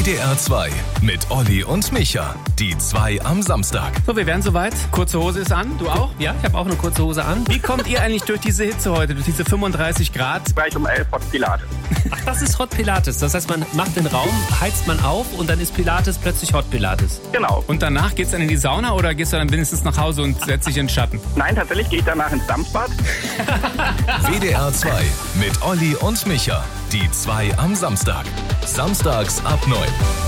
WDR 2 mit Olli und Micha. Die 2 am Samstag. So, wir wären soweit. Kurze Hose ist an. Du auch? Ja, ich habe auch eine kurze Hose an. Wie kommt ihr eigentlich durch diese Hitze heute, durch diese 35 Grad? Gleich um 11 Hot Pilates. Ach, das ist Hot Pilates. Das heißt, man macht den Raum, heizt man auf und dann ist Pilates plötzlich Hot Pilates. Genau. Und danach geht's dann in die Sauna oder gehst du dann wenigstens nach Hause und setzt dich in den Schatten? Nein, tatsächlich gehe ich danach ins Dampfbad. WDR 2 mit Olli und Micha. Die 2 am Samstag. Samstags ab 9.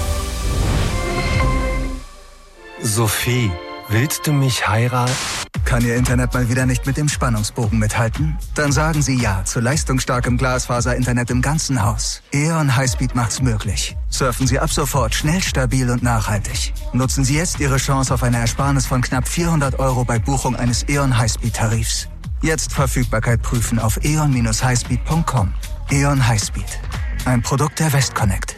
Sophie, willst du mich heiraten? Kann Ihr Internet mal wieder nicht mit dem Spannungsbogen mithalten? Dann sagen Sie ja zu leistungsstarkem Glasfaser-Internet im ganzen Haus. E.ON Highspeed macht's möglich. Surfen Sie ab sofort schnell, stabil und nachhaltig. Nutzen Sie jetzt Ihre Chance auf eine Ersparnis von knapp 400 € bei Buchung eines E.ON Highspeed-Tarifs. Jetzt Verfügbarkeit prüfen auf eon-highspeed.com. E.ON Highspeed. Ein Produkt der Westconnect.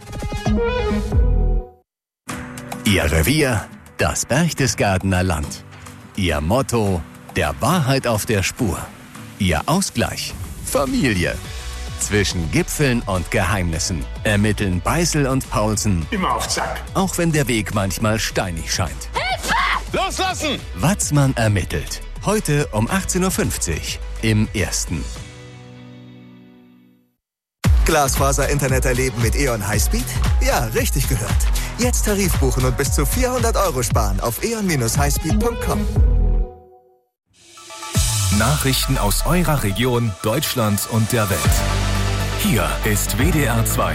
Ihr Revier, das Berchtesgadener Land. Ihr Motto, der Wahrheit auf der Spur. Ihr Ausgleich, Familie. Zwischen Gipfeln und Geheimnissen ermitteln Beißel und Paulsen. Immer auf Zack. Auch wenn der Weg manchmal steinig scheint. Hilfe! Loslassen! Watzmann ermittelt. Heute um 18.50 Uhr im Ersten. Glasfaser-Internet erleben mit E.ON Highspeed? Ja, richtig gehört. Jetzt Tarif buchen und bis zu 400 € sparen auf eon-highspeed.com. Nachrichten aus eurer Region, Deutschland und der Welt. Hier ist WDR 2.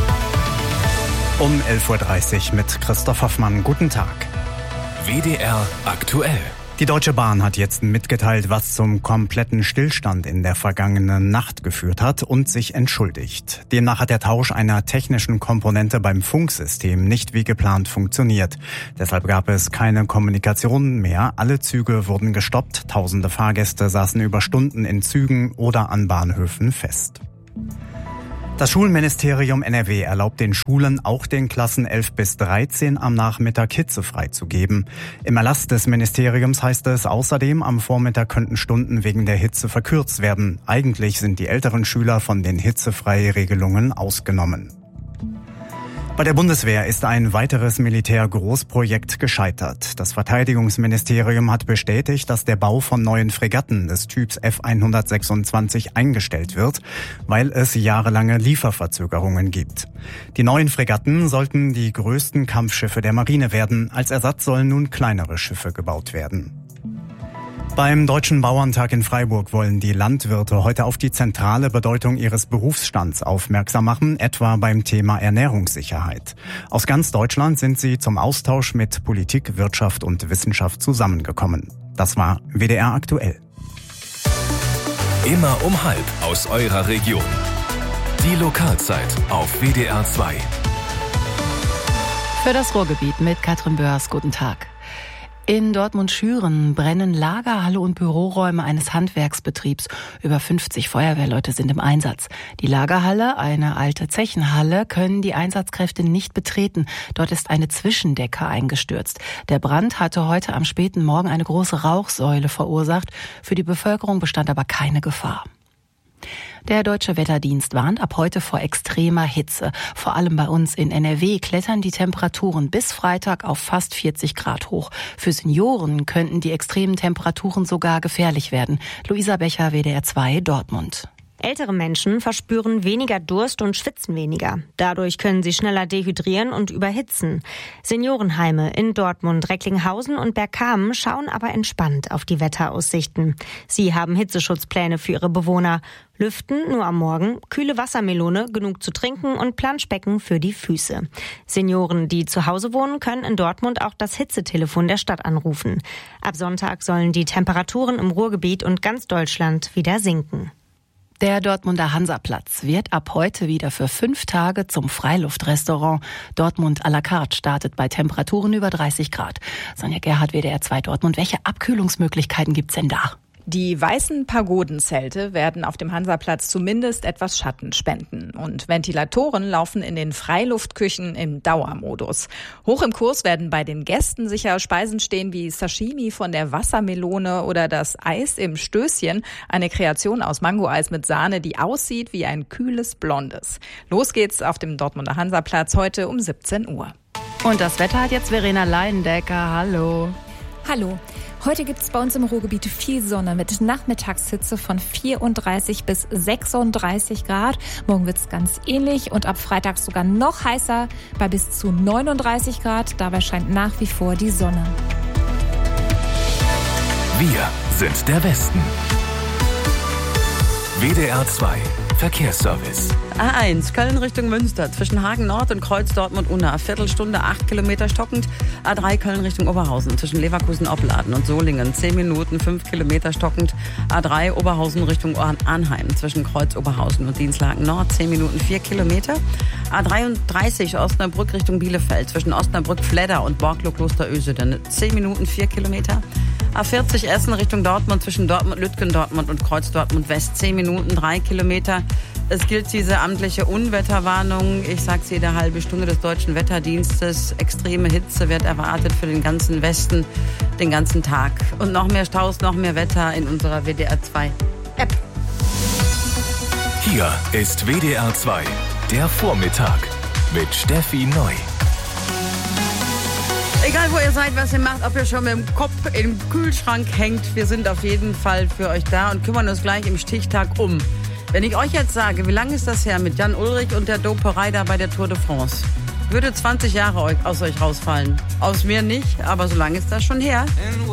Um 11.30 Uhr mit Christoph Hoffmann. Guten Tag. WDR aktuell. Die Deutsche Bahn hat jetzt mitgeteilt, was zum kompletten Stillstand in der vergangenen Nacht geführt hat und sich entschuldigt. Demnach hat der Tausch einer technischen Komponente beim Funksystem nicht wie geplant funktioniert. Deshalb gab es keine Kommunikation mehr. Alle Züge wurden gestoppt. Tausende Fahrgäste saßen über Stunden in Zügen oder an Bahnhöfen fest. Das Schulministerium NRW erlaubt den Schulen, auch den Klassen 11 bis 13 am Nachmittag hitzefrei zu geben. Im Erlass des Ministeriums heißt es außerdem, am Vormittag könnten Stunden wegen der Hitze verkürzt werden. Eigentlich sind die älteren Schüler von den Hitzefrei-Regelungen ausgenommen. Bei der Bundeswehr ist ein weiteres Militärgroßprojekt gescheitert. Das Verteidigungsministerium hat bestätigt, dass der Bau von neuen Fregatten des Typs F-126 eingestellt wird, weil es jahrelange Lieferverzögerungen gibt. Die neuen Fregatten sollten die größten Kampfschiffe der Marine werden. Als Ersatz sollen nun kleinere Schiffe gebaut werden. Beim Deutschen Bauerntag in Freiburg wollen die Landwirte heute auf die zentrale Bedeutung ihres Berufsstands aufmerksam machen, etwa beim Thema Ernährungssicherheit. Aus ganz Deutschland sind sie zum Austausch mit Politik, Wirtschaft und Wissenschaft zusammengekommen. Das war WDR aktuell. Immer um 12:30 aus eurer Region. Die Lokalzeit auf WDR 2. Für das Ruhrgebiet mit Katrin Böers, guten Tag. In Dortmund-Schüren brennen Lagerhalle und Büroräume eines Handwerksbetriebs. Über 50 Feuerwehrleute sind im Einsatz. Die Lagerhalle, eine alte Zechenhalle, können die Einsatzkräfte nicht betreten. Dort ist eine Zwischendecke eingestürzt. Der Brand hatte heute am späten Morgen eine große Rauchsäule verursacht. Für die Bevölkerung bestand aber keine Gefahr. Der Deutsche Wetterdienst warnt ab heute vor extremer Hitze. Vor allem bei uns in NRW klettern die Temperaturen bis Freitag auf fast 40 Grad hoch. Für Senioren könnten die extremen Temperaturen sogar gefährlich werden. Luisa Becher, WDR 2, Dortmund. Ältere Menschen verspüren weniger Durst und schwitzen weniger. Dadurch können sie schneller dehydrieren und überhitzen. Seniorenheime in Dortmund, Recklinghausen und Bergkamen schauen aber entspannt auf die Wetteraussichten. Sie haben Hitzeschutzpläne für ihre Bewohner. Lüften nur am Morgen, kühle Wassermelone, genug zu trinken und Planschbecken für die Füße. Senioren, die zu Hause wohnen, können in Dortmund auch das Hitzetelefon der Stadt anrufen. Ab Sonntag sollen die Temperaturen im Ruhrgebiet und ganz Deutschland wieder sinken. Der Dortmunder Hansaplatz wird ab heute wieder für 5 Tage zum Freiluftrestaurant. Dortmund à la carte startet bei Temperaturen über 30 Grad. Sonja Gerhardt, WDR 2 Dortmund. Welche Abkühlungsmöglichkeiten gibt's denn da? Die weißen Pagodenzelte werden auf dem Hansaplatz zumindest etwas Schatten spenden. Und Ventilatoren laufen in den Freiluftküchen im Dauermodus. Hoch im Kurs werden bei den Gästen sicher Speisen stehen wie Sashimi von der Wassermelone oder das Eis im Stößchen. Eine Kreation aus Mangoeis mit Sahne, die aussieht wie ein kühles Blondes. Los geht's auf dem Dortmunder Hansaplatz heute um 17 Uhr. Und das Wetter hat jetzt Verena Leindecker. Hallo. Hallo. Heute gibt es bei uns im Ruhrgebiet viel Sonne mit Nachmittagshitze von 34 bis 36 Grad. Morgen wird es ganz ähnlich und ab Freitag sogar noch heißer bei bis zu 39 Grad. Dabei scheint nach wie vor die Sonne. Wir sind der Westen. WDR 2 Verkehrsservice. A1 Köln Richtung Münster zwischen Hagen Nord und Kreuz Dortmund-Unna. Viertelstunde 8 Kilometer stockend. A3 Köln Richtung Oberhausen zwischen Leverkusen-Opladen und Solingen 10 Minuten 5 Kilometer stockend. A3 Oberhausen Richtung Arnheim zwischen Kreuz Oberhausen und Dienstlaken Nord 10 Minuten 4 Kilometer. A33 Osnabrück Richtung Bielefeld zwischen Osnabrück-Fledder und Borglo-Klosteröseden 10 Minuten 4 Kilometer. A40 Essen Richtung Dortmund zwischen Dortmund-Lütgen, Dortmund und Kreuz Dortmund-West 10 Minuten 3 Kilometer. Es gilt diese amtliche Unwetterwarnung. Ich sag's jede halbe Stunde des Deutschen Wetterdienstes. Extreme Hitze wird erwartet für den ganzen Westen, den ganzen Tag. Und noch mehr Staus, noch mehr Wetter in unserer WDR 2 App. Hier ist WDR 2, der Vormittag mit Steffi Neu. Egal wo ihr seid, was ihr macht, ob ihr schon mit dem Kopf im Kühlschrank hängt, wir sind auf jeden Fall für euch da und kümmern uns gleich im Stichtag um. Wenn ich euch jetzt sage, wie lange ist das her mit Jan Ullrich und der Doperei da bei der Tour de France? Würde 20 Jahre aus euch rausfallen. Aus mir nicht, aber so lange ist das schon her.